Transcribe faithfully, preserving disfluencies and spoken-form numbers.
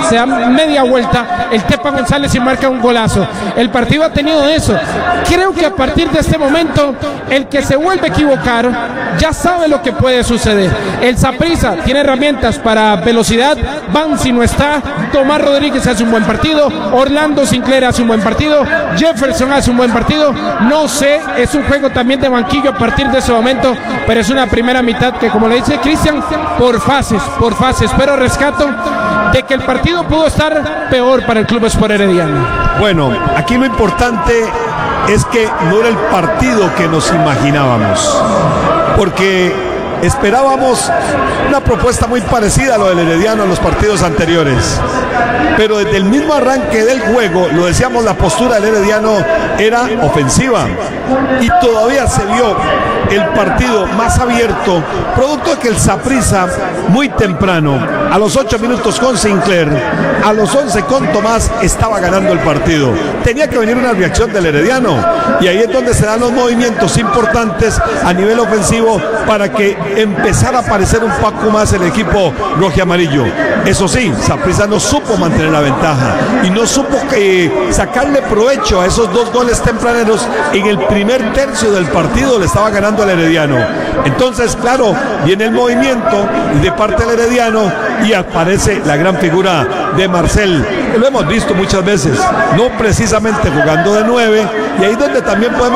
se da media vuelta el Tepa González y marca un golazo. El partido ha tenido eso. Creo que a partir de este momento, el que se vuelve a equivocar ya sabe lo que puede suceder. El Saprissa tiene herramientas para velocidad. Bansi no está, Tomás Rodríguez hace un buen partido, Orlando Sinclair hace un buen partido, Jefferson hace un buen partido. No sé, es un juego también de banquillo a partir de ese momento, pero es una primera mitad que, como le dice Cristian, por fases, por fases, pero rescato de que el partido pudo estar peor para el Club Sport Herediano. Bueno, aquí lo importante es que no era el partido que nos imaginábamos, porque esperábamos una propuesta muy parecida a lo del Herediano en los partidos anteriores, pero desde el mismo arranque del juego, lo decíamos, la postura del Herediano era ofensiva y todavía se vio el partido más abierto, producto de que el Saprissa muy temprano, a los ocho minutos con Sinclair, a los once con Tomás, estaba ganando el partido. Tenía que venir una reacción del Herediano y ahí es donde se dan los movimientos importantes a nivel ofensivo para que empezara a aparecer un poco más el equipo rojiamarillo. Eso sí, Saprissa no supo mantener la ventaja y no supo que sacarle provecho a esos dos goles tempraneros. En el primer tercio del partido le estaba ganando al Herediano. Entonces, claro, viene el movimiento de parte del Herediano y aparece la gran figura de Marcel, que lo hemos visto muchas veces, no precisamente jugando de nueve, y ahí donde también podemos